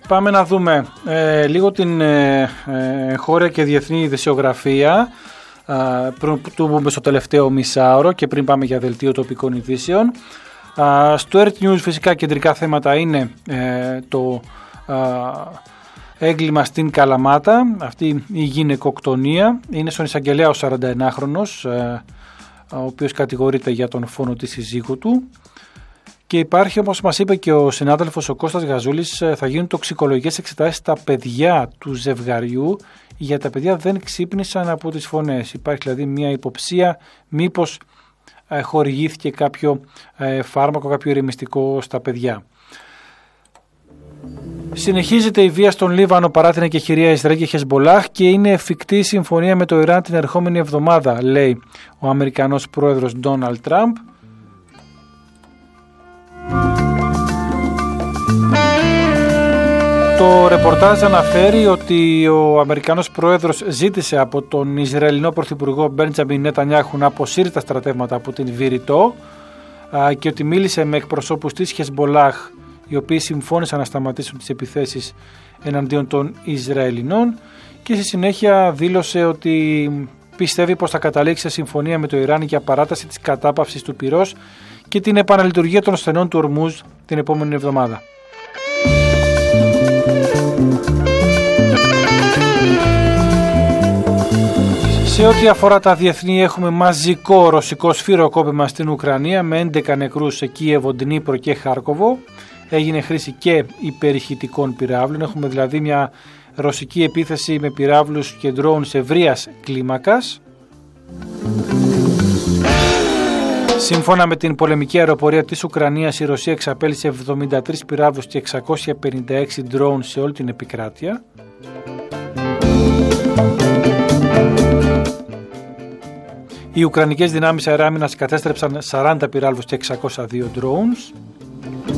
Πάμε να δούμε λίγο την χώρια και διεθνή ειδησιογραφία πριν του μπούμε στο τελευταίο μισάωρο και πριν πάμε για δελτίο τοπικών ειδήσεων. Στο Earth News φυσικά κεντρικά θέματα είναι το έγκλημα στην Καλαμάτα, αυτή η γυναικοκτονία. Είναι στον εισαγγελέα ο 41χρονος, ο οποίος κατηγορείται για τον φόνο της συζύγου του. Και υπάρχει, όπως μας είπε και ο συνάδελφος ο Κώστας Γαζούλης, θα γίνουν τοξικολογικές εξετάσεις στα παιδιά του ζευγαριού, για τα παιδιά δεν ξύπνησαν από τις φωνές. Υπάρχει δηλαδή μια υποψία μήπως χορηγήθηκε κάποιο φάρμακο, κάποιο ηρεμιστικό στα παιδιά. Συνεχίζεται η βία στον Λίβανο παρά την εκεχηρία Ισραήλ και Χεσμπολάχ και είναι εφικτή συμφωνία με το Ιράν την ερχόμενη εβδομάδα, λέει ο Αμερικανός πρόεδρος Ντόναλντ Τραμπ. Το ρεπορτάζ αναφέρει ότι ο Αμερικανός πρόεδρος ζήτησε από τον Ισραηλινό πρωθυπουργό Μπέντζαμιν Νετανιάχου να αποσύρει τα στρατεύματα από την Βηρητό και ότι μίλησε με εκπροσώπους της Χεσμπολάχ, οι οποίοι συμφώνησαν να σταματήσουν τις επιθέσεις εναντίον των Ισραηλινών, και στη συνέχεια δήλωσε ότι πιστεύει πως θα καταλήξει σε συμφωνία με το Ιράν για παράταση της κατάπαυσης του πυρός και την επαναλειτουργία των στενών του Ορμούζ την επόμενη εβδομάδα. Σε ό,τι αφορά τα διεθνή, έχουμε μαζικό ρωσικό σφυροκόπημα στην Ουκρανία με 11 νεκρούς σε Κίεβο, Ντνίπρο και Χάρκοβο. Έγινε χρήση και υπερηχητικών πυράβλων. Έχουμε δηλαδή μια ρωσική επίθεση με πυράβλους και ντρόουν ευρείας κλίμακας. Σύμφωνα με την πολεμική αεροπορία της Ουκρανίας, η Ρωσία εξαπέλυσε 73 πυράβλους και 656 ντρόουν σε όλη την επικράτεια. Οι Ουκρανικές δυνάμεις αεράμινας κατέστρεψαν 40 πυράβλους και 602 drones.